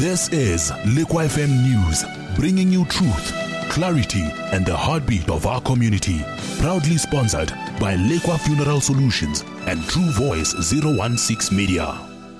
This is Liqua FM News, bringing you truth, clarity, and the heartbeat of our community. Proudly sponsored by Liqua Funeral Solutions and True Voice 016 Media.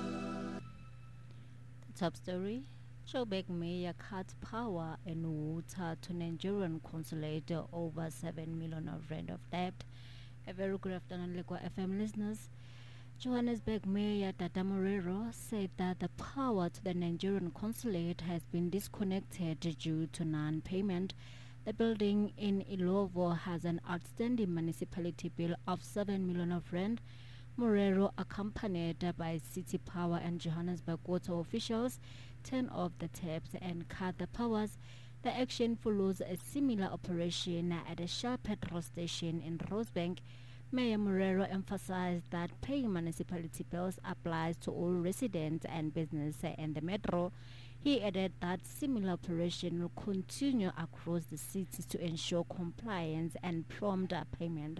Top story. Joburg Mayor cut power and water to Nigerian consulate over 7 million of rand of debt. A very good afternoon, Liqua FM listeners. Johannesburg Mayor Tata Morero said that the power to the Nigerian consulate has been disconnected due to non-payment. The building in Ilovo has an outstanding municipality bill of 7 million of rand. Morero, accompanied by City Power and Johannesburg water officials, turned off the taps and cut the powers. The action follows a similar operation at a Shell petrol station in Rosebank. Mayor Morero emphasized that paying municipality bills applies to all residents and business in the metro. He added that similar operation will continue across the city to ensure compliance and prompt payment.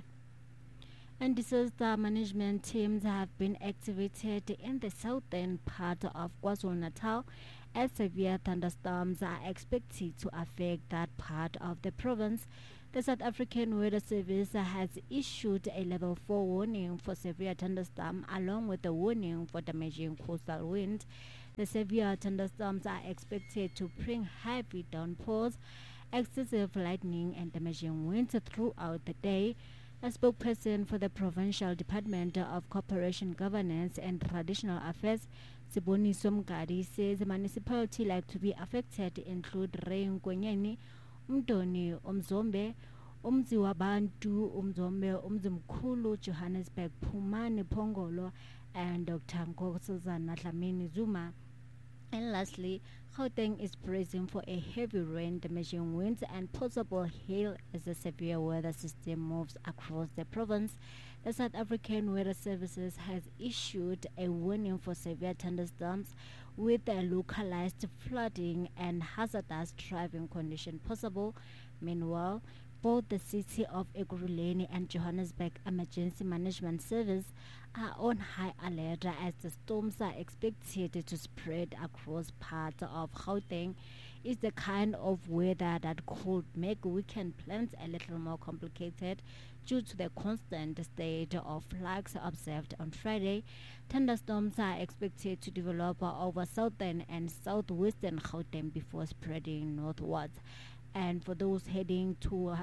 And disaster management teams have been activated in the southern part of KwaZulu-Natal as severe thunderstorms are expected to affect that part of the province. The South African Weather Service has issued a level 4 warning for severe thunderstorm along with a warning for damaging coastal wind. The severe thunderstorms are expected to bring heavy downpours, excessive lightning and damaging winds throughout the day. A spokesperson for the Provincial Department of Corporation Governance and Traditional Affairs, Siboniso Mgadi, says the municipality like to be affected include Nkonyeni, Umdoni, Umzombe, Umzi Wabantu, Umzombe, Umzimkhulu, Johannesburg, Pumani, Pongolo, and Dr. Nkosazana Dlamini Zuma. And lastly, Gauteng is bracing for a heavy rain, damaging winds, and possible hail as the severe weather system moves across the province. The South African Weather Services has issued a warning for severe thunderstorms with a localized flooding and hazardous driving condition possible. Meanwhile, both the city of Ekurhuleni and Johannesburg Emergency Management Service are on high alert as the storms are expected to spread across parts of Gauteng. It's the kind of weather that could make weekend plans a little more complicated due to the constant state of flux observed on Friday. Thunderstorms are expected to develop over southern and southwestern Gauteng before spreading northwards. And for those heading to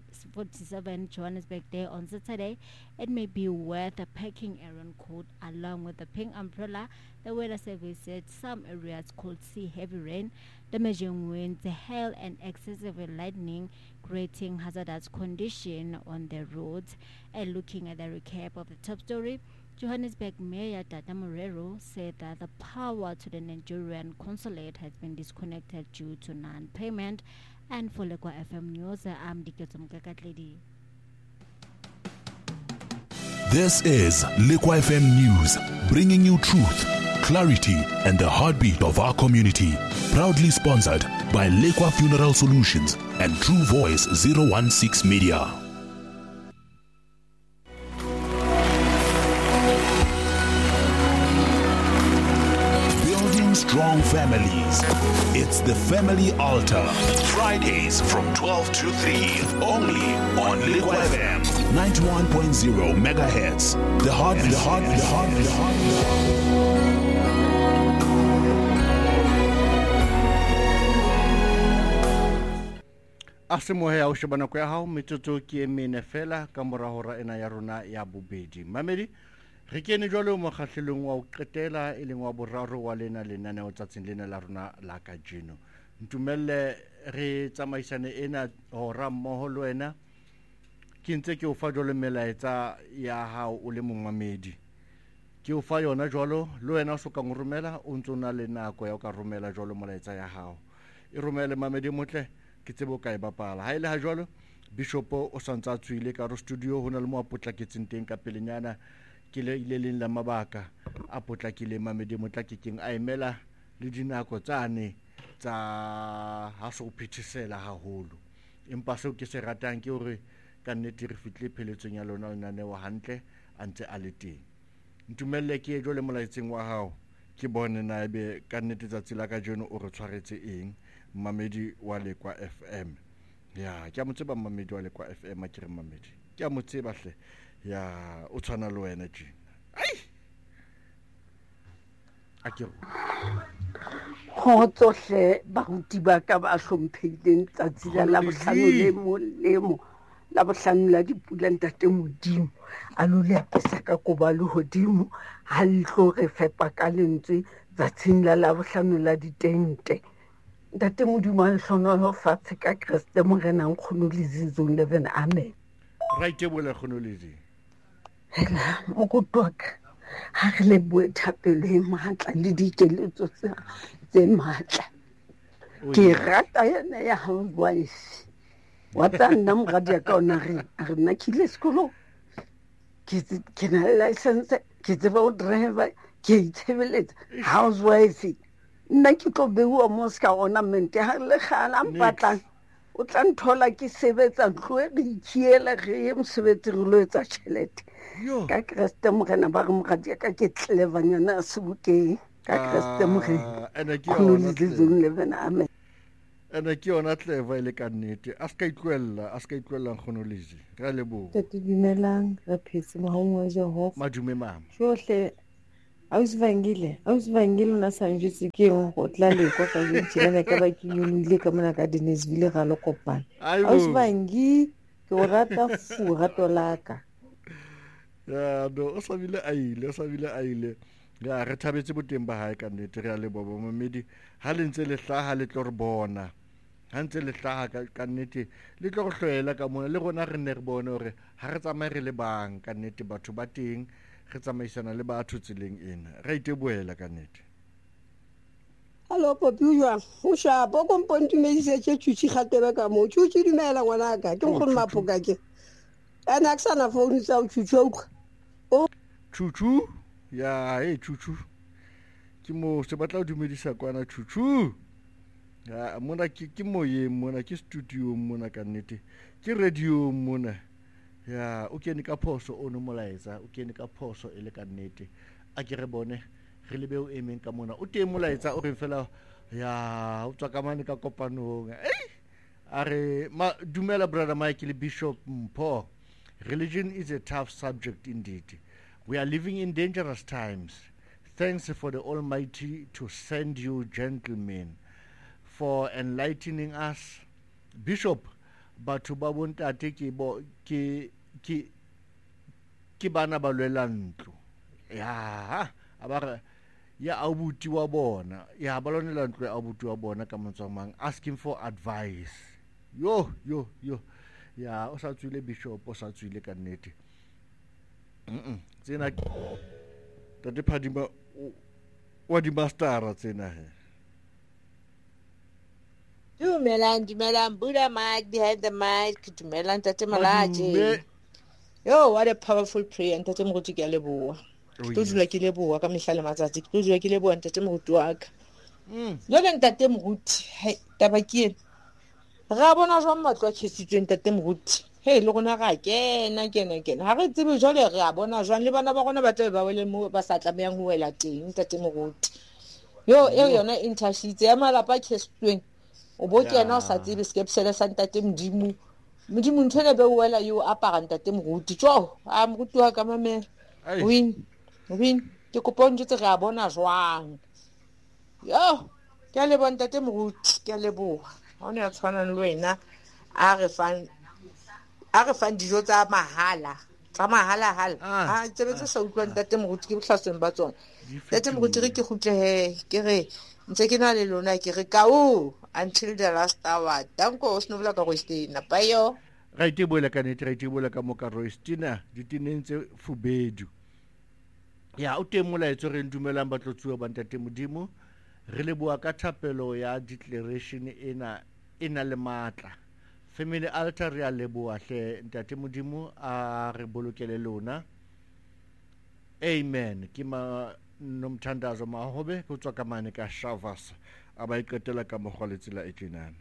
47 Johannesburg Day on Saturday, it may be worth packing a raincoat along with a pink umbrella. The weather service said some areas could see heavy rain, damaging winds, hail, and excessive lightning, creating hazardous conditions on the roads. And looking at the recap of the top story, Johannesburg Mayor Tata Morero said that the power to the Nigerian consulate has been disconnected due to non-payment. And for Liqua FM News, I'm Diketum Kakatledi. This is Liqua FM News, bringing you truth, clarity, and the heartbeat of our community. Proudly sponsored by Liqua Funeral Solutions and True Voice 016 Media. Strong families. It's the Family Altar. Fridays from 12 to 3. Only on Liqua FM 91.0 megahertz. The heart. Asimohe au shebana kwa hao metsotso ke emene fela ka mora hora ena ya rona ya bobedi. Mamedi re kene jwale mo kgahlelong wa o qetela e leng wa boraro wa lena lenaneo tsatsing lena la rona la kajeno. Ntumelle re tsamaisane ena hora mmoho le wena ke ntse ke o fa jwale melaetsa ya hao o le mongwamedi. Ke o fa yona jwalo le wena o soka ngoromela o ntse na le nako ya o ka romela jwalo molaetsa ya hao. E romele Mamedi Motle ke tsebo ka e bapala. Ha ile ha jwalo Bishop o santsa tswile ka ro studio hona le mo apotlaketseng teng ka pelenyana ke le leng la mabaka a potlakile Mamedi Motle ke keng a emela le dinako tsane tsa ha so phethesela haholo. Empa seo ke se ratang ke hore ka nnete re fitlile pheletsong ya lona lenaneo hantle a ntse a le teng. Ntumelle ke jo le molaetseng wa hao ke bone na ebe ka nnete tsa tsela ka jeno o re tshwaretse eng Mamedi wa Lekwa FM. Ya ke a mo tseba Mamedi wa Lekwa FM a ke re Mamedi ke a mo tseba hle ya o tshwana le wena tjena ai a ke ho tsohle baruti ba ka ba hlomphileng tsatsi la bohlano le molemo la bohlano la dipula ntate Modimo a lo le apesa ka koba le hodimo ha ntlo re fepa ka lentswe tsatsing la bohlano la ditente ntate Modimo a hlono fatshe ka Kriste Morena nkgono le zizong 11 amen right e bole khono lezi hela mokotoka ha re le bue thapelo matla le dikeletso tse matla ke rata yena ya housewife wa tsanna mogadi ya ka ona re nna ke ile sekolo ke na license ke tseba o driver ke itshebeletsa housewife nna ke tlo bewa mo ska ornament ha le khala mpatlang o tla nthola ke sebetsa ntlo e re ikiela re mosebetsi re lo etsa tšhelete ka Kriste Morena ba re mogadi ka ke tlelevanyana sebukeng ka Kriste Morena khona le zone 11 amen ena ke yona tleva ile ka nnete a ska itloella khono lezi ra lebo tete dumelang ra phetse mo hangwe Jehova madume mama johle ausivangile na sanjutse ke go tla le kwa ka ditšhela ka ba ke nyonile ka mona ka Dinesville ga le kopana ausivangi ke o rata fura tolaka ya do o sabile aile ya re thabetse boteng ba hae ka nnete re a le bobo Mamedi ha le ntse le hlaha le tlo re bona ha ntse le hlaha ka nnete le tlo go hloela ka mona le gona re ne re bone hore ha re tsamaye re le bang ka nnete batho ba teng re tsamaisana le batho tseleng ena re iteboela ka nnete Hello Popi o sha bo kompontumedise tše tšutši gatebe ka mo tšutši dumela ngwana ka ke nkgono mapoka ke ana ke sana phone tsa o tšutšo o chuchu ya chuchu ke mo se batla o dumedisa kwana chuchu ya mona ke moye mona ke studio mona ka nnete ke radio mona ya o kene ka phoso o no molaetsa o kene ka phoso ele ka nnete a ke re bone re lebe o emeng ka mona o teng molaetsa o re fela ya o tswa ka mane ka kopanong are dumela brother Mike le Bishop Mpho. Religion is a tough subject indeed. We are living in dangerous times. Thanks for the Almighty to send you gentlemen for enlightening us. Bishop, batho ba bontate ke bana ba lwela ntlo. Ya, abare ya abuti wa bona. Ya ba lonela ntlo ya abuti wa bona ka motswamang asking for advice. Yo. Ya o sa tswile Bishop o sa tswile ka nnete tsena tate Phadima wa di mastera tsena he dumelang Buddha Mike behind the mic dumelang tate Malaje yo what a powerful prayer tate Moruti ke leboa tlo dula ke leboa ka mehlale matsatsi tlo dula ke leboa tate Moruti wa ka jole tate Moruti taba ke ga bona jwa matlo a khesitsweng tate Moruti le gona ga kena ha re tsebe jole re a bona jwang le bana ba gona ba tebe ba wele mo ba sa tlameyang ho wela teng tate Moruti yo yona intashitse ya malapa khesitsweng o bo kena o sa tsebe skepsele sa tate Modimo ntshele be wela yo apara tate Moruti jo a Moruti wa ka mamela win ke kopong jutse re a bona jwang yo ke le bona tate Moruti ke leboa ha ne a tshwana le wena a re fan dijo tsa mahala ha tsebetse sa utlwang tate Moruti ke bohlaseng ba tsona tate Moruti re ke khutle ke re ntse ke na le lona ke re ka until the last hour danko o snovela ka go stina bayo ra iteboela ka nete ra iteboela ka mo ka roistina ditinentse fubedu ya o teng molaetso re ndumelang ba tlotsuwa ba ntate Modimo re le bua ka thapelo ya declaration ena le matla family altar ya leboa hle ntate Modimo a re bolokele lona amen ke ma nomthandazo mahobe go tswa ka mane ka Shavas aba iqetela ka mogwaletsela e tjenana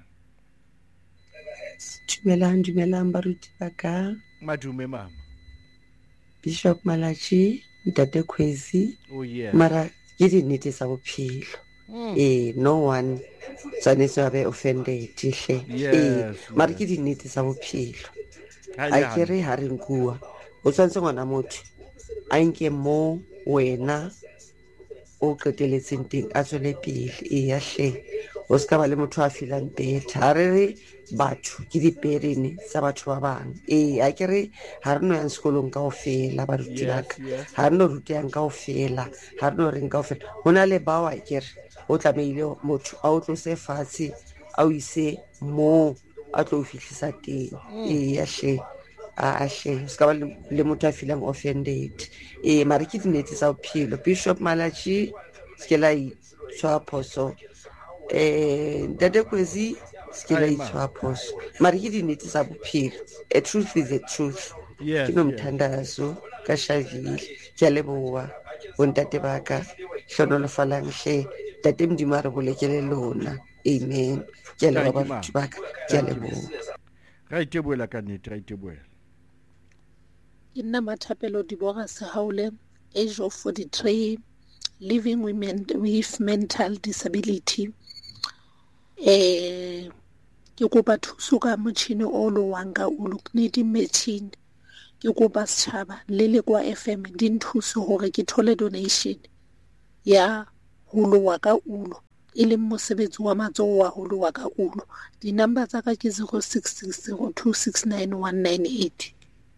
dumelang baruti ba ka madume mama Bishop Malachi ntate Khwezi oh yeah mara ke dinnete tsa bophelo. No one tshwanetse a be offended hle. Mara ke dinnete tsa bophelo. A ke re ha re nkua o tshwanetse ngwana motho a nke mo wena o qeteletseng teng a tswele pele. Ya hle o ska ba le motho a filang better. Ha re re batho ke diperene tsa batho ba bang. A ke re ha re no yang sekolong kaofela baruti ba ka, ha re no rutang kaofela, ha re no reng kaofela. Ho na le bao a ke re o tlameile motho a o tlose fatshe a o ise mo a tlo fihlisa teng. Ya hle a hle ska ba le motho a filang offended. Mara ke dinete tsa bophelo. Bishop Malachi skela itshwa phoso. Ntate Kwezi skela itshwa phoso. Mara ke dinete tsa bophelo. A truth is a truth. Ke nomthandazo ka Shavile ke a leboha bontate ba ka hlonolofalang hle. Tate Modimo re bolekele lona. Amen. Ke a leboha batho ba ka, ke a leboha. Ra iteboela ka nnete, ra iteboela. Ke nna Mathapelo Dibora Sehaule, age of 43, living women with mental disability. Ke kopa thuso ka motšhini o lowang ka ulo, knitting machine. Ke kopa setšhaba le Lekwa FM di nthuse hore ke thole donation ya ho lowa ka ulo, e leng mosebetsi wa matsoho wa ho lowa ka ulo. Di-number tsa ka ke 0660269198.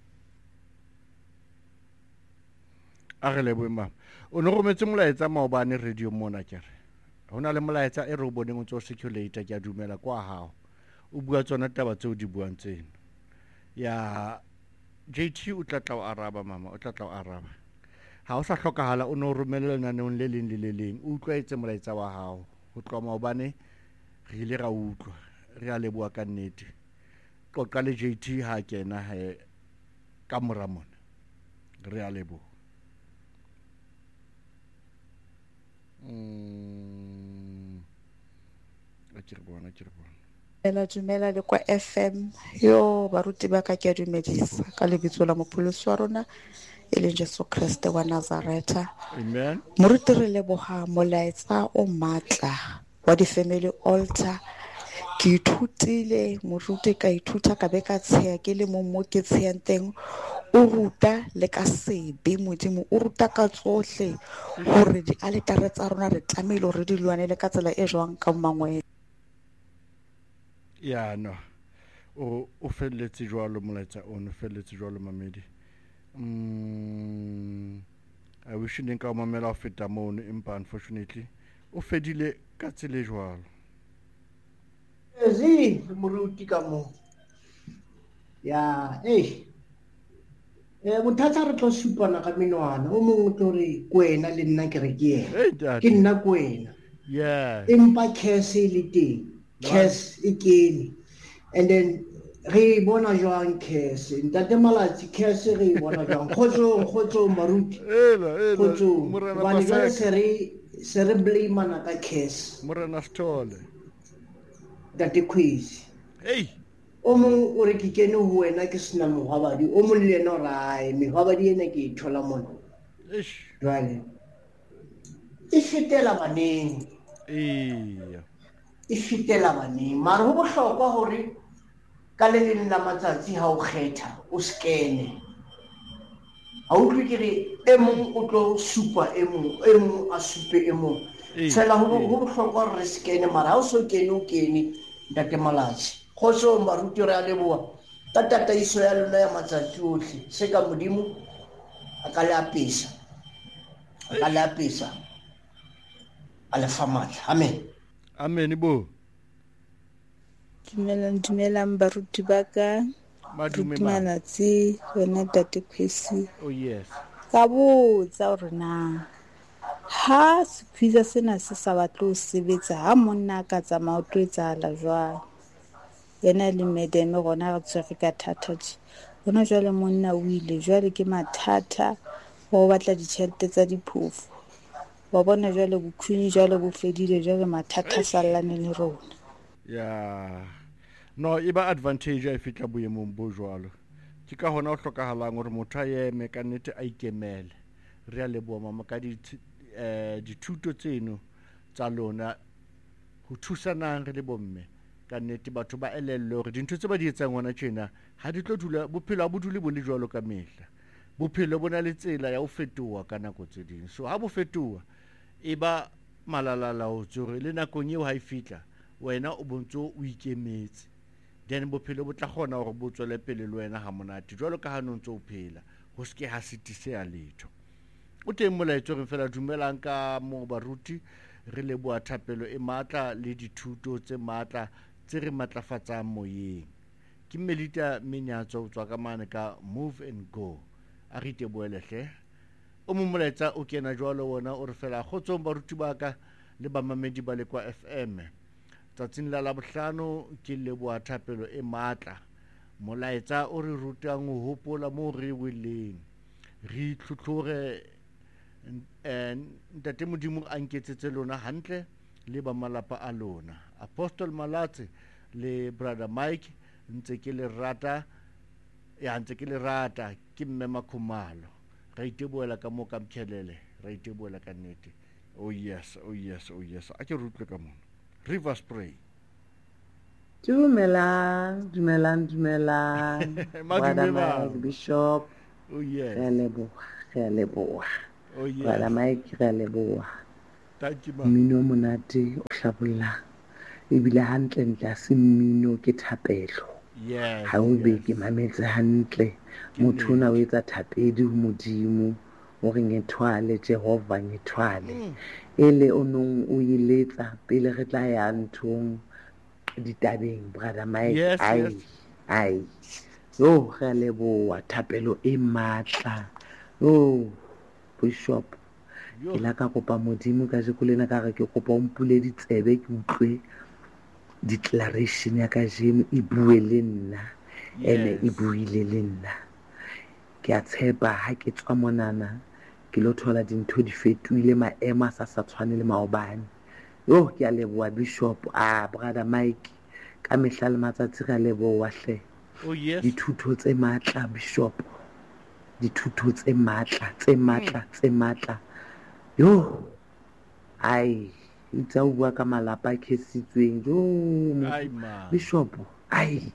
A re leboe mama. O no rometse molaetsa maobane radio mona kere. Ho na le molaetsa e re o boneng o tso circulate ke a dumela kwa hao. O bua tsona taba tseo di buang tseno. Ya JT o tla o araba mama, o tla o araba. Ha o sa hlokahala o no romella lenaneng le leng le le leng. O utlwaetse molaetsa wa hao. Ho tloha maobane re ile ra utlwa. Re a leboa ka nnete. Qoqa le JT ha kena he ka mora mona. Re a leboa. Dumela Lekwa FM. Yo baruti ba ka ke a dumedisa ka lebitso la mopholosi wa rona e leng Jesu Kriste wa Nazareta. Amen. Moruti re leboha molaetsa o matla wa di-family altar. Ke ithutile moruti ka ithuta ka be ka tsheya ke le mo ke tsheyang teng. O ruta le ka sebe Modimo, o ruta ka tsohle hore di aletare tsa rona re tlamehile hore di lwanele ka tsela e jwang ka mangwe. Ya no o felletse jwalo molaetsa ono felletse jwalo mamedi. I wish ne ka mamela o feta mono empa unfortunately o fedile ka tsela jwalo. Ezi moruti ka mo ya bothata re tlo supana ka menwana o mongwe tlo re kwena le nna ke re ke yena ke nna kwena empa curse le teng curse e kene and then re bona jwang curse ntate Malatsi curse re bona jwang khotso maruti khotso bana jwale se re blame ana ka curse morena stole ntate Kwezi o mong o re ke kene ho wena ke sena mohwabadi o mong le yena o rae mehwabadi ena ke ithola mona jwale e fetela baneng e fetela baneng mara ho bohlokwa hore ka le leng la matsatsi ha o kgetha o skene ha o tlo ke re e mong o tlo supa e mong a supe e mong tsela ho bohlokwa re skene mara ha o so kene o kene ntate Malatsi khoso maruti re a leboa ka tataiso ya lona ya matsatsi ohle se ka Modimo a ka le apesa a le famata amen bo dumelang baruti ba ka Madume Malatsi wena tate Kwesi. Oh yes. Ka botsa hore na ha sephisa sena se sa batle ho sebetsa ha monna ka tsamaya o tlo etsahala jwang yena le medeme gona re tshwere ka thataji bona jwale monna o ile jwale ke mathata go batla ditšhelete tsa diphofu wa bona jwale bokhuni jwale bo fedile jwale mathata sallane le rona ya no e ba advantage a fitla boemong bo jwalo ke ka hona o hlokahalang hore motho a eme ka nnete a ikemele re a leboa mama ka di dithuto tseno tsa lona ho thusanang re le bomme ka nnete batho ba elelle hore dintho tse ba di etsang ngwana tjena ha di tlo dula bophelo ha bo dule bo le jwalo ka mehla bophelo bona le tsela ya ho fetoha ka nako tse ding so ha bo fetoha e ba malalala ho tsore le nakong eo ha e fitla wena o bontso o ikemetse then bophelo bo tla kgona hore bo tswele pele le wena ha monate jwalo ka ha nontso o phela ho ske ha sitise ya letho o teng molaetso re fela dumelang ka mo baruti re leboha thapelo e matla le dithuto tse matla tse re matlafatsang moyeng ke Melita Menyatso o tswa ka mane ka Move and Go a re teboelehle o mo molaetsa o kena jwalo wona o re fela kgotsong baruti ba ka le bamamedi ba Lekwa FM tsatsing la bohlano ke leboha thapelo e matla molaetsa o re rutang ho hopola mo re weleng re tlhotlhore ntate modimo a nketsetse lona hantle le ba malapa a lona Apostle Malatse le brother Mike ntse ke le rata ke mme Makhumalo ra iteboela ka mo ka mkhelele ra iteboela ka nnete oh yes a ke rutle ka mona Rivers Pray dumelang brother Mike Bishop oh yes re leboha oh yes brother Mike re leboha thank you mmino monate o hlabolla ebile hantle ntla se mmino ke thapelo ha o be ke mametse hantle motho na o etsa thapedi ho modimo o re ngethwale Jehova ngethwale ele onong o iletsa pele re tla ya nthong ditabeng brother Mike ai yo re leboha thapelo e matla Bishop ke la ka kopa modimo ka je kulena ka re ke kopa o mpule ditsebe ke utlwe declaration ya ka jeno e bue le nna ene e buile le nna ke a tshepa ha ke tswa monana ke lo thola dintho di fetoile maemo a sa tshwane le maobane ke a leboha Bishop brother Mike ka mehla le matsatsi ga leboha hle dithuto tse matla Bishop dithuto tse matla ai itsa o bua ka malapa khesitsweng Bishop ai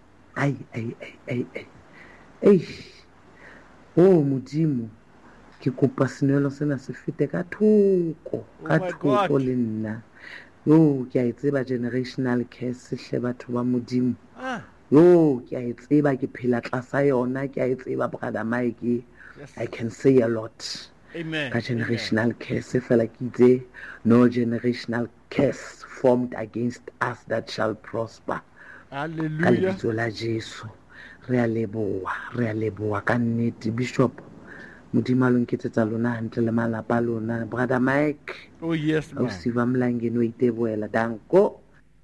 modimo ke kopa senelo sena se fete ka thoko le nna ke a tseba generational curse hle batho ba modimo ke a tseba ke phela tlasa yona ke a tseba brother Mike I can say a lot amen generational curse fela ke itse no generational curse formed against us that shall prosper hallelujah ka la Jesu re a leboha ka nnete Bishop modimo lo nketsetsa lona hantle le malapa lona brother Mike oh yes o siva mlangeni o iteboela danko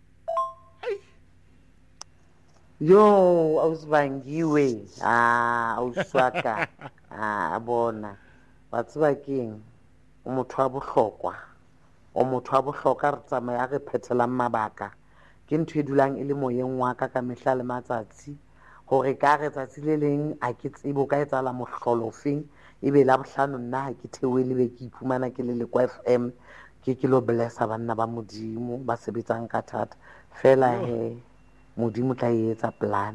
awusibangiwe awuswaka abona batseba keng o motho wa bohlokwa re tsamaya re phethelang mabaka ke ntho e dulang e le moyeng wa ka mehla le matsatsi hore ka re tsatsi le leng a ke tsebo ka etsala mohlolofeng ebe la bohlano nna ha ke theoele be ke iphumana ke le Lekwa FM ke lo blessa banna ba modimo ba sebetsang ka thata fela modimo tla etsa plan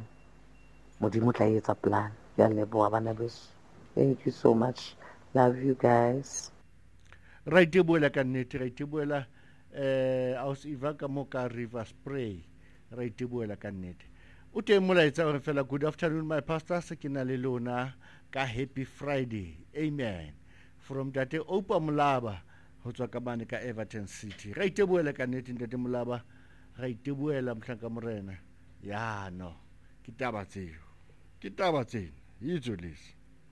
ya leboha bana beso thank you so much love you guys ra iteboela ka nnete ra iteboela aus iva ka mo ka River Spray ra iteboela ka nnete o teng molaetsa o re fela good afternoon my pastor se ke na le lona ka happy Friday amen from Tate Opa Molaba ho tswa ka bane ka Everton City ra iteboela ka nnete Tate Molaba ra iteboela mhlanka morena ya no ke taba tseo itso lesi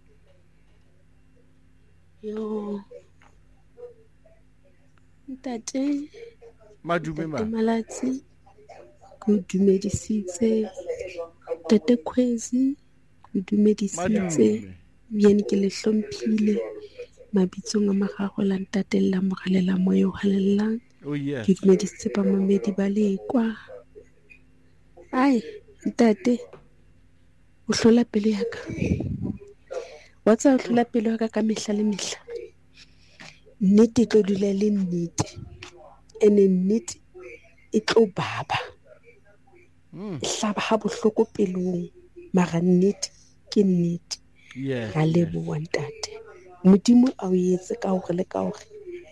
ntate madume Malatsi go dumedisitse Tate Khwezi go dumedisitse bien ke le hlomphile mabitsong a magago la ntate la mogalela moyo halellang ke dumedisitse ba mamedi ba Lekwa ai ntate o hlola pele yaka wa tsa o hlola pele yaka ka mehla le mehla nnete e tlo dula le nnete ene nnete e tlo baba e hlaba ha bohloko pelong mara nnete ke nnete ra leboha ntate modimo a o etse ka hore le ka hore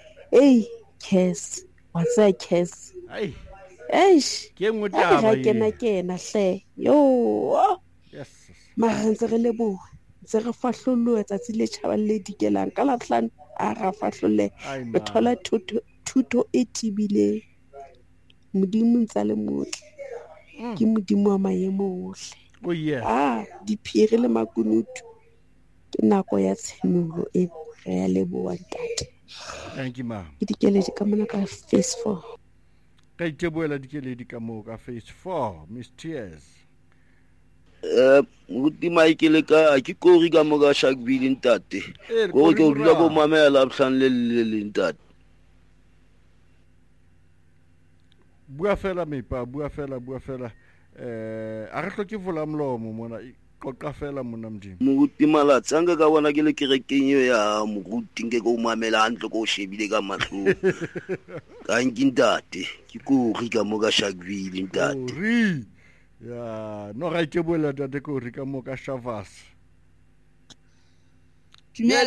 Cass wa tsaya Cass ke engwe taba ra kena hle yo mara ntse re leboha ntse re fahlolloha tsatsi le tjhabang le dikelang ka latlhano a ra fahlolle re thola thuto e tibileng modimo ntse le motle ke modimo wa maemo ohle diphiri le makunutu ke nako ya tshenulo e re ya leboha ntate. Thank you, ma'am. Ke dikeledi ka mona ka phase 4. Ka iteboela dikeledi ka mo ka phase 4, Miss Tears. Mutima ikele ka ke kori ka mo ka Sharpeville ntate. Go ke o dula go mamela bhlan le ntate. Bua fela mepa, bua fela. A re hloke vola mlomo mona qoqa fela mona mdimo. Mutima la tsanga ka bona ke le kerekeng ya moruti nke go mamela hantle go shebile ka mahlo. Ka nkintate ke kori ka mo ka Sharpeville ntate. Ya no ga ke boela tate ko re ka mo ka Shavas.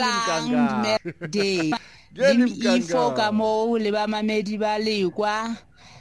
Dumelang de ifo ka mo le ba mamedi ba lekwa